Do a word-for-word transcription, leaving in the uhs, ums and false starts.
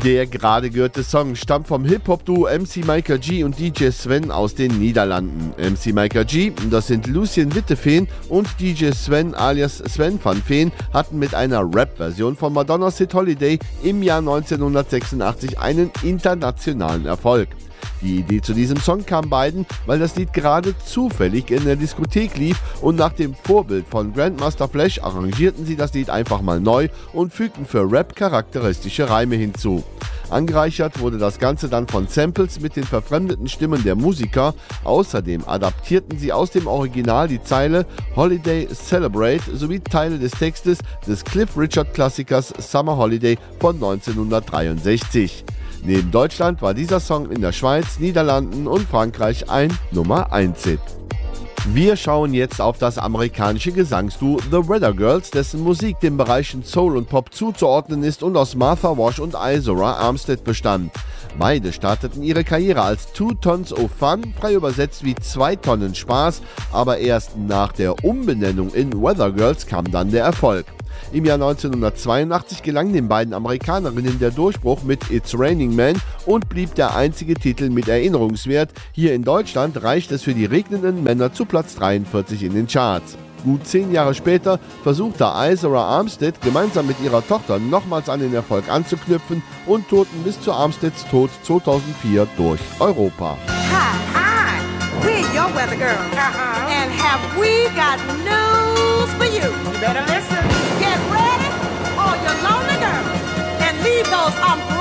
Der gerade gehörte Song stammt vom Hip-Hop-Duo M C Micah G und D J Sven aus den Niederlanden. M C Micah G, das sind Lucien Witteveen und D J Sven alias Sven van Veen, hatten mit einer Rap-Version von Madonnas Hit Holiday im Jahr neunzehnhundertsechsundachtzig einen internationalen Erfolg. Die Idee zu diesem Song kam beiden, weil das Lied gerade zufällig in der Diskothek lief und nach dem Vorbild von Grandmaster Flash arrangierten sie das Lied einfach mal neu und fügten für Rap charakteristische Reime hinzu. Angereichert wurde das Ganze dann von Samples mit den verfremdeten Stimmen der Musiker. Außerdem adaptierten sie aus dem Original die Zeile Holiday Celebrate sowie Teile des Textes des Cliff Richard Klassikers Summer Holiday von neunzehnhundertdreiundsechzig. Neben Deutschland war dieser Song in der Schweiz, Niederlanden und Frankreich ein Nummer eins Hit. Wir schauen jetzt auf das amerikanische Gesangsduo The Weather Girls, dessen Musik den Bereichen Soul und Pop zuzuordnen ist und aus Martha Wash und Izora Armstead bestand. Beide starteten ihre Karriere als Two Tons of Fun, frei übersetzt wie zwei Tonnen Spaß, aber erst nach der Umbenennung in Weather Girls kam dann der Erfolg. Im Jahr neunzehnhundertzweiundachtzig gelang den beiden Amerikanerinnen der Durchbruch mit It's Raining Men und blieb der einzige Titel mit Erinnerungswert. Hier in Deutschland reicht es für die regnenden Männer zu Platz dreiundvierzig in den Charts. Gut zehn Jahre später versuchte Izora Armstead gemeinsam mit ihrer Tochter nochmals an den Erfolg anzuknüpfen und tourten bis zu Armsteads Tod zweitausendvier durch Europa. Hi, hi, we're your weather girl, uh-huh. And have we got news for you? You better listen. Get ready, all you lonely girls, and leave those umbrellas